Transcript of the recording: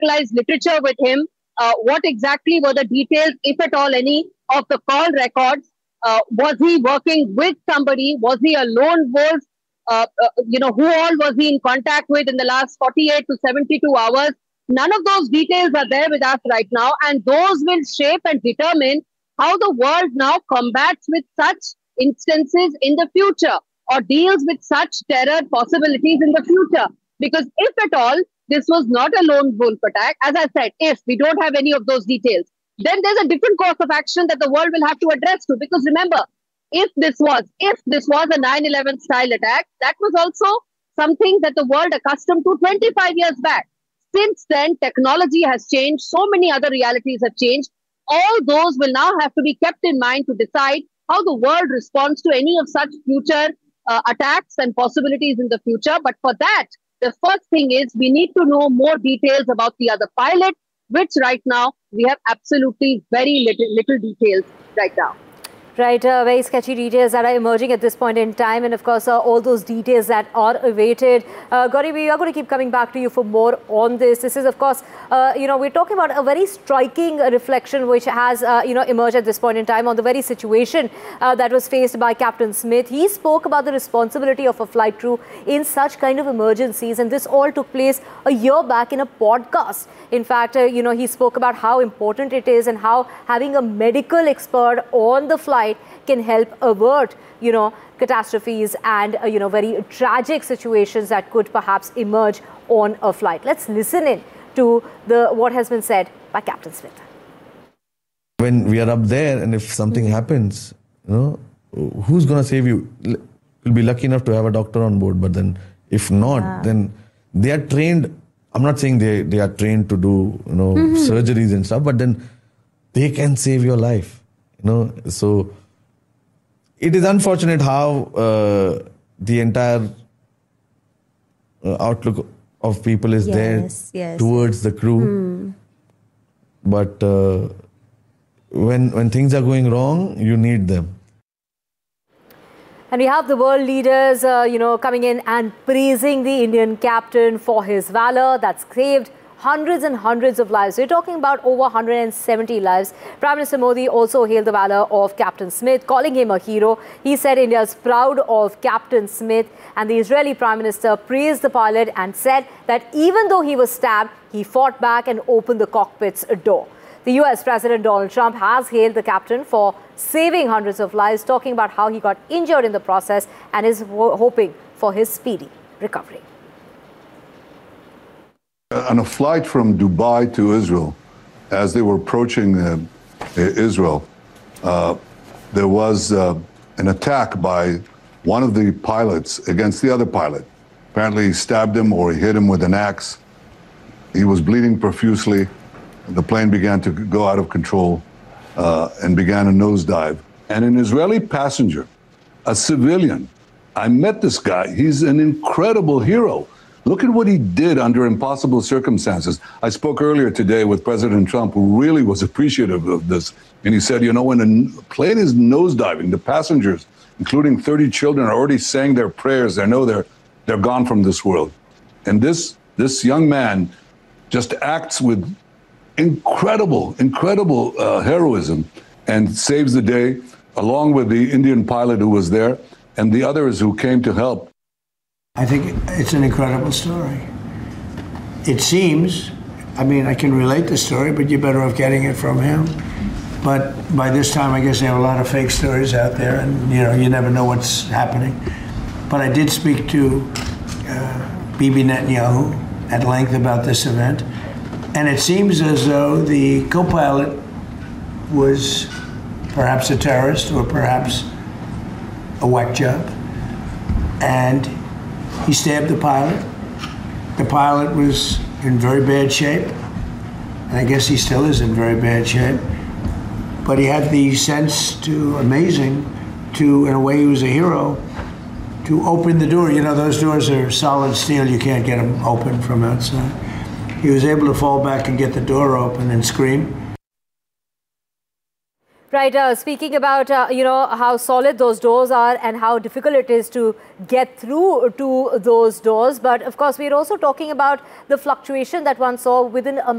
localized literature with him. What exactly were the details, if at all any, of the call records? Was he working with somebody? Was he a lone wolf? Who all was he in contact with in the last 48 to 72 hours? None of those details are there with us right now, and those will shape and determine how the world now combats with such instances in the future, or deals with such terror possibilities in the future. Because if at all this was not a lone wolf attack, as I said, if we don't have any of those details, then there's a different course of action that the world will have to address to. Because remember, if this was a 9/11 style attack, that was also something that the world accustomed to 25 years back. Since then, technology has changed. So many other realities have changed. All those will now have to be kept in mind to decide how the world responds to any of such future attacks and possibilities in the future. But for that, the first thing is we need to know more details about the other pilot, which right now we have absolutely very little details right now. Right, very sketchy details that are emerging at this point in time, and of course all those details that are awaited. Gauri, we are going to keep coming back to you for more on this. This is of course, we're talking about a very striking reflection which has, emerged at this point in time on the very situation that was faced by Captain Smith. He spoke about the responsibility of a flight crew in such kind of emergencies, and this all took place a year back in a podcast. In fact, he spoke about how important it is and how having a medical expert on the flight can help avert, catastrophes and, very tragic situations that could perhaps emerge on a flight. Let's listen in to what has been said by Captain Smith. When we are up there and if something happens, who's going to save you? You'll be lucky enough to have a doctor on board, but then if not, then they are trained. I'm not saying they are trained to do, surgeries and stuff, but then they can save your life. So it is unfortunate how the entire outlook of people is there towards the crew. But when things are going wrong, you need them. And we have the world leaders, coming in and praising the Indian captain for his valor that's saved hundreds and hundreds of lives. We're talking about over 170 lives. Prime Minister Modi also hailed the valor of Captain Smith, calling him a hero. He said India is proud of Captain Smith, and the Israeli Prime Minister praised the pilot and said that even though he was stabbed, he fought back and opened the cockpit's door. The US President Donald Trump has hailed the captain for saving hundreds of lives, talking about how he got injured in the process and is hoping for his speedy recovery. On a flight from Dubai to Israel, as they were approaching Israel, there was an attack by one of the pilots against the other pilot. Apparently he stabbed him or he hit him with an axe. He was bleeding profusely. The plane began to go out of control and began a nosedive. And an Israeli passenger, a civilian, I met this guy. He's an incredible hero. Look at what he did under impossible circumstances. I spoke earlier today with President Trump, who really was appreciative of this. And he said, when a plane is nosediving, the passengers, including 30 children, are already saying their prayers. They know they're gone from this world. And this young man just acts with incredible heroism and saves the day, along with the Indian pilot who was there and the others who came to help. I think it's an incredible story. It seems, I can relate the story, but you're better off getting it from him. But by this time, I guess they have a lot of fake stories out there, and you never know what's happening. But I did speak to Bibi Netanyahu at length about this event, and it seems as though the co-pilot was perhaps a terrorist or perhaps a whack job, and he stabbed the pilot. The pilot was in very bad shape, and I guess he still is in very bad shape. But he had the sense in a way he was a hero, to open the door. Those doors are solid steel. You can't get them open from outside. He was able to fall back and get the door open and scream. Right, speaking about, how solid those doors are and how difficult it is to get through to those doors. But of course, we're also talking about the fluctuation that one saw within a